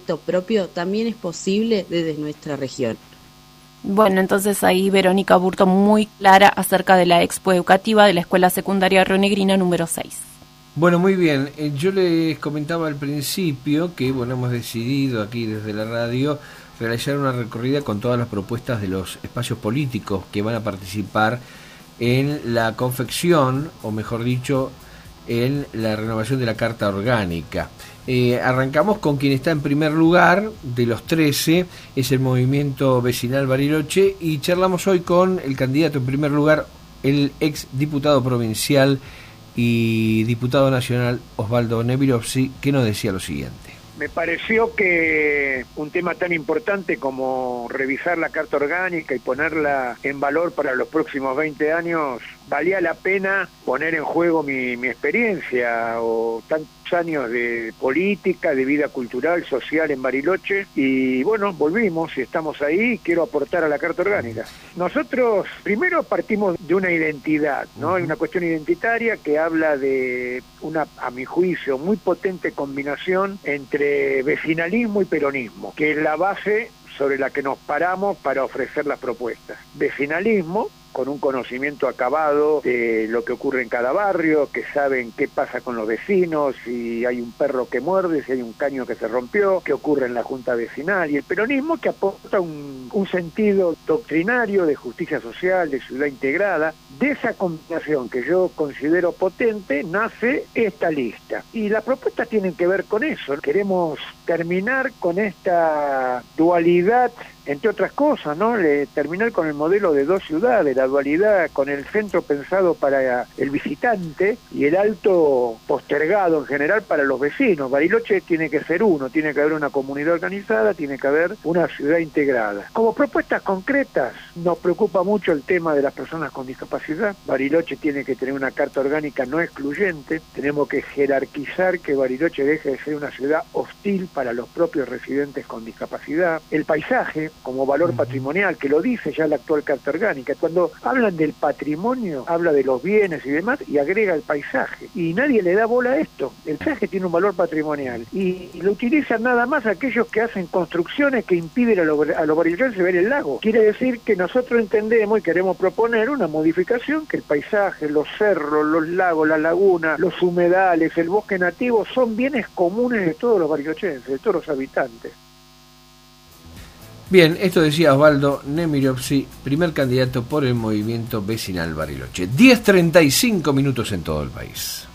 proyecto propio también es posible desde nuestra región. Bueno, entonces ahí Verónica Burto muy clara acerca de la expo educativa de la Escuela Secundaria Rionegrina número 6. Bueno, muy bien. Yo les comentaba al principio que, bueno, hemos decidido aquí desde la radio realizar una recorrida con todas las propuestas de los espacios políticos que van a participar en la confección, o mejor dicho, en la renovación de la Carta Orgánica. Arrancamos con quien está en primer lugar de los 13, es el Movimiento Vecinal Bariloche, y charlamos hoy con el candidato en primer lugar, el ex diputado provincial y diputado nacional Osvaldo Nemirovsky, que nos decía lo siguiente. Me pareció que un tema tan importante como revisar la Carta Orgánica y ponerla en valor para los próximos 20 años, valía la pena poner en juego mi experiencia o tantos años de política, de vida cultural, social en Bariloche, y bueno, volvimos y estamos ahí y quiero aportar a la Carta Orgánica. Nosotros primero partimos de una identidad, ¿no? Hay una cuestión identitaria que habla de una, a mi juicio, muy potente combinación entre vecinalismo y peronismo, que es la base sobre la que nos paramos para ofrecer las propuestas. Vecinalismo, con un conocimiento acabado de lo que ocurre en cada barrio, que saben qué pasa con los vecinos, si hay un perro que muerde, si hay un caño que se rompió, qué ocurre en la junta vecinal, y el peronismo que aporta un sentido doctrinario de justicia social, de ciudad integrada. De esa combinación que yo considero potente, nace esta lista. Y las propuestas tienen que ver con eso. Queremos terminar con esta dualidad, entre otras cosas, ¿no? Terminar con el modelo de dos ciudades, la dualidad con el centro pensado para el visitante y el alto postergado en general para los vecinos. Bariloche tiene que ser uno, tiene que haber una comunidad organizada, tiene que haber una ciudad integrada. Como propuestas concretas, nos preocupa mucho el tema de las personas con discapacidad. Bariloche tiene que tener una carta orgánica no excluyente, tenemos que jerarquizar que Bariloche deje de ser una ciudad hostil para los propios residentes con discapacidad. El paisaje como valor patrimonial, que lo dice ya la actual Carta Orgánica. Cuando hablan del patrimonio, habla de los bienes y demás, y agrega el paisaje. Y nadie le da bola a esto. El paisaje tiene un valor patrimonial. Y lo utilizan nada más aquellos que hacen construcciones que impiden a los bariloches ver el lago. Quiere decir que nosotros entendemos y queremos proponer una modificación, que el paisaje, los cerros, los lagos, las lagunas, los humedales, el bosque nativo, son bienes comunes de todos los barilochenses, de todos los habitantes. Bien, esto decía Osvaldo Nemirovsky, primer candidato por el Movimiento Vecinal Bariloche. 10:35 en todo el país.